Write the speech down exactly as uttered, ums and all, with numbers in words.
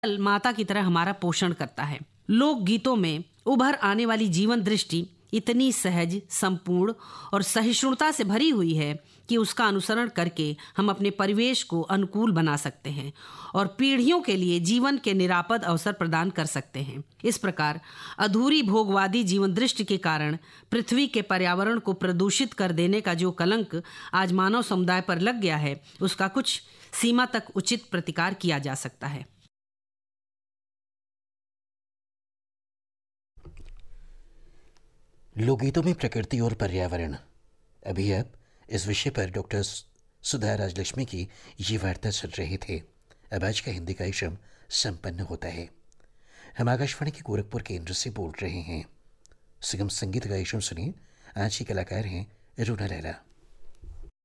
माता की तरह हमारा पोषण करता है। लोक गीतों में उभर आने वाली जीवन दृष्टि इतनी सहज, संपूर्ण और सहिष्णुता से भरी हुई है कि उसका अनुसरण करके हम अपने परिवेश को अनुकूल बना सकते हैं और पीढ़ियों के लिए जीवन के निरापद अवसर प्रदान कर सकते हैं। इस प्रकार अधूरी भोगवादी जीवन दृष्टि के कारण पृथ्वी के पर्यावरण को प्रदूषित कर देने का जो कलंक आज मानव समुदाय पर लग गया है, उसका कुछ सीमा तक उचित प्रतिकार किया जा सकता है। लोकगीतों में प्रकृति और पर्यावरण, अभी आप इस विषय पर डॉक्टर सुधा राजलक्ष्मी की ये वार्ता सुन रहे थे। अब आज का हिंदी कार्यक्रम संपन्न होता है। हम आकाशवाणी के गोरखपुर केंद्र से बोल रहे हैं। सुगम संगीत कार्यक्रम सुनिए। आज के कलाकार हैं रूना लैला।